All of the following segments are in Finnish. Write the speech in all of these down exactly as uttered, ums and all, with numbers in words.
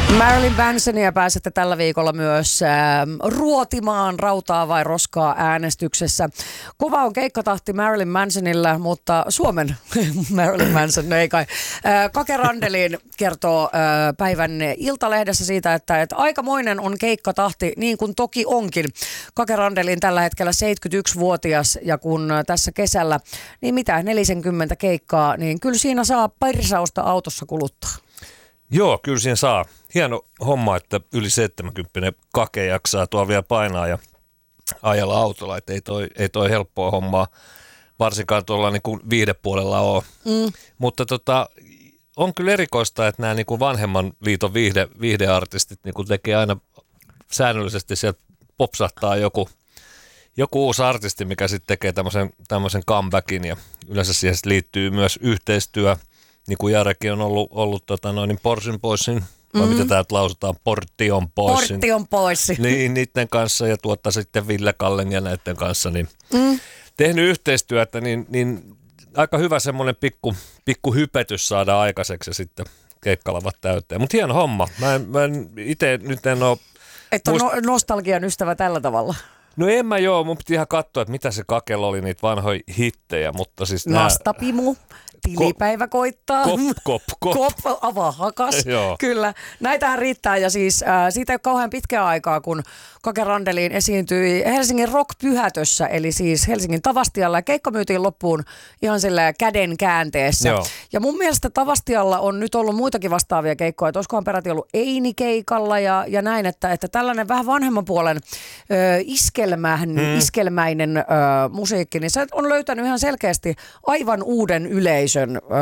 Marilyn Mansonia pääsette tällä viikolla myös äh, ruotimaan rautaa vai roskaa äänestyksessä. Kova on keikkatahti Marilyn Mansonilla, mutta Suomen Marilyn Manson, no ei kai. Äh, Kake Randelin kertoo äh, päivän Iltalehdessä siitä, että, että aikamoinen on keikkatahti, niin kuin toki onkin. Kake Randelin tällä hetkellä seitsemänkymmentäyksivuotias ja kun tässä kesällä, niin mitä, neljäkymmentä keikkaa, niin kyllä siinä saa parisausta autossa kuluttaa. Joo, kyllä siinä saa. Hieno homma, että yli seitsemänkymmentä Kake jaksaa tuolla vielä painaa ja ajella autolla, että ei toi, ei toi helppoa hommaa, varsinkaan tuolla niin kuin viihdepuolella ole. Mm. Mutta tota, on kyllä erikoista, että nämä niin kuin vanhemman liiton viihde, viihdeartistit niin kuin tekee aina säännöllisesti, sieltä popsahtaa joku, joku uusi artisti, mikä sitten tekee tämmöisen, tämmöisen comebackin ja yleensä siihen liittyy myös yhteistyö. Niin kuin Jarekin on ollut, ollut tota noin, niin Porsin Boysin, vai mm-hmm. mitä täältä lausutaan, Portion Boysin. Portion Boysin. Niin, niiden kanssa ja tuottaa sitten Ville Kallen ja näiden kanssa, niin mm. tehnyt yhteistyötä, niin, niin aika hyvä semmoinen pikku, pikku hypetys saada aikaiseksi ja sitten keikkalavat täyteen. Mutta hieno homma. Mä en, mä en itse nyt en ole... Että on muist... no, nostalgian ystävä tällä tavalla. No en mä joo, mun piti ihan katsoa, että mitä se Kakella oli niitä vanhoja hittejä, mutta siis nää... Nastapimu. Tilipäivä koittaa. Kop, kop, kop. Kop, avaa hakas. Kyllä, näitähän riittää ja siis äh, siitä ei ole kauhean pitkää aikaa, kun Kake Randeliin esiintyi Helsingin Rock-pyhätössä, eli siis Helsingin Tavastialla ja keikka myytiin loppuun ihan sillä käden käänteessä. Joo. Ja mun mielestä Tavastialla on nyt ollut muitakin vastaavia keikkoja, että olisikohan peräti ollut Eini-keikalla ja, ja näin, että, että tällainen vähän vanhemman puolen ö, iskelmähän, hmm. iskelmäinen ö, musiikki, niin se on löytänyt ihan selkeästi aivan uuden yleisön.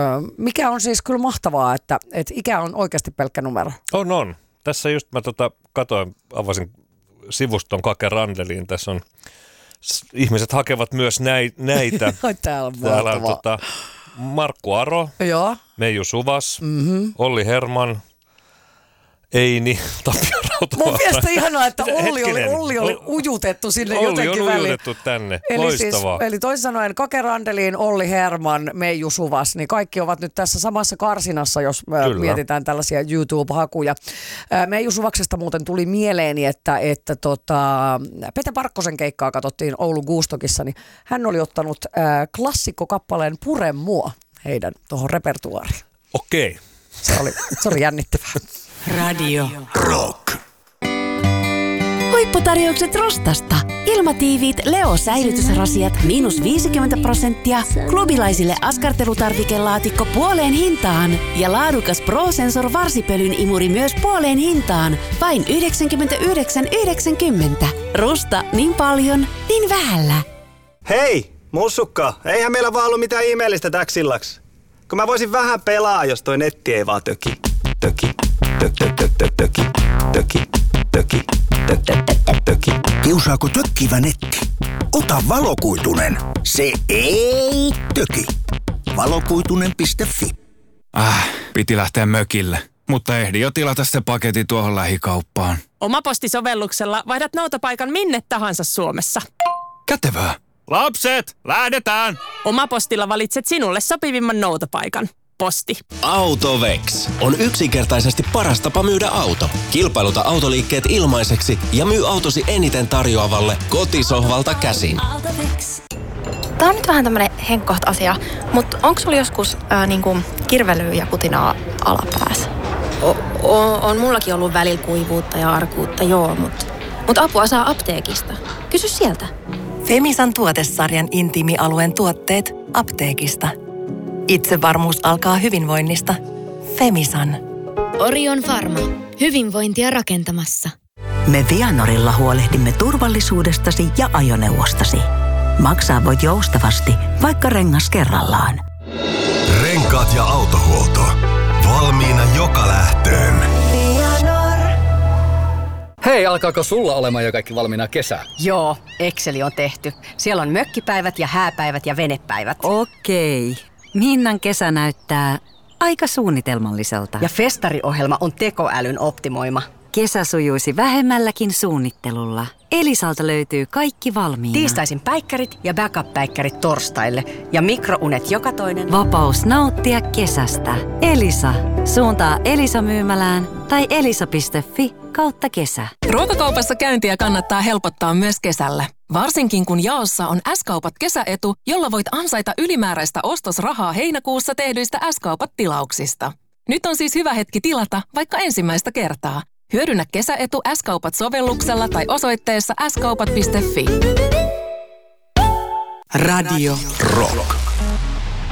Mikä on siis kyllä mahtavaa, että, että ikä on oikeasti pelkkä numero. On, on. Tässä just mä tota katoin, avasin sivuston Kake Randeliin. Tässä on, ihmiset hakevat myös näi, näitä. Täällä on Täällä on tota, Markku Aro, Joo. Meiju Suvas, mm-hmm. Olli Herman, Eini, Tapio Rautavaara. Mun mielestä ihanaa, että Olli oli, Olli oli ujutettu sinne Olli jotenkin väliin. Olli on ujutettu tänne, eli loistavaa. Siis, eli toisin sanoen Kake Randeliin, Olli Herman, Meiju Suvas, niin kaikki ovat nyt tässä samassa karsinassa, jos Kyllä. mietitään tällaisia YouTube-hakuja. Meiju Suvaksesta muuten tuli mieleeni, että, että tota, Pete Parkkosen keikkaa katsottiin Oulun Guustokissa, niin hän oli ottanut äh, klassikkokappaleen Pure mua heidän tuohon repertuaariin. Okei. Se oli, se oli jännittävää. Radio Rock. Huipputarjoukset Rostasta. Ilmatiiviit Leo-säilytysrasiat miinus viisikymmentä prosenttia. Klubilaisille askartelutarvikelaatikko puoleen hintaan. Ja laadukas Pro-Sensor varsipölyn imuri myös puoleen hintaan. Vain yhdeksänkymmentäyhdeksän yhdeksänkymmentä. Rusta niin paljon, niin vähällä. Hei, mussukka. Eihän meillä vaan ollut mitään ihmeellistä täksillaks. Kun mä voisin vähän pelaa, jos toi netti ei vaan töki. Töki. Tök, tök, tök, tök, töki. Töki. Töki. Tök, tök, tök, tök, töki. Kiusaako tökkivä netti? Ota valokuitunen. Se ei töki. valokuitunen piste fi. Äh, piti lähteä mökille. Mutta ehdin jo tilata se paketti tuohon lähikauppaan. Omapostisovelluksella vaihdat noutopaikan minne tahansa Suomessa. Kätevää. Lapset, lähdetään! Omapostilla valitset sinulle sopivimman noutopaikan. Posti. Autovex on yksinkertaisesti paras tapa myydä auto. Kilpailuta autoliikkeet ilmaiseksi ja myy autosi eniten tarjoavalle kotisohvalta käsin. Autovex. Tämä on nyt vähän tämmönen henkkoht asia, mutta onko sulla joskus ää, niinku kirvelyä ja kutinaa alapäässä? O- o- on mullakin ollut välillä kuivuutta ja arkuutta, joo, mutta mut apua saa apteekista. Kysy sieltä. Femisan tuotesarjan intiimialueen tuotteet apteekista. Itsevarmuus alkaa hyvinvoinnista. Femisan. Orion Pharma. Hyvinvointia rakentamassa. Me Vianorilla huolehdimme turvallisuudestasi ja ajoneuvostasi. Maksaa voit joustavasti, vaikka rengas kerrallaan. Renkaat ja autohuolto. Valmiina joka lähtöön. Vianor. Hei, alkaako sulla olemaan jo kaikki valmiina kesää? Joo, Exceli on tehty. Siellä on mökkipäivät ja hääpäivät ja venepäivät. Okei. Minnan kesä näyttää aika suunnitelmalliselta. Ja festariohjelma on tekoälyn optimoima. Kesä sujuisi vähemmälläkin suunnittelulla. Elisalta löytyy kaikki valmiina. Tiistaisin päikkärit ja backup-päikkärit torstaille ja mikrounet joka toinen. Vapaus nauttia kesästä. Elisa. Suuntaa Elisa-myymälään tai elisa piste fi kautta kesä. Ruokakaupassa käyntiä kannattaa helpottaa myös kesällä. Varsinkin kun jaossa on S-kaupat kesäetu, jolla voit ansaita ylimääräistä ostosrahaa heinäkuussa tehdyistä S-kaupat-tilauksista. Nyt on siis hyvä hetki tilata vaikka ensimmäistä kertaa. Hyödynnä kesäetu S-kaupat-sovelluksella tai osoitteessa s kaupat piste fi. Radio Rock.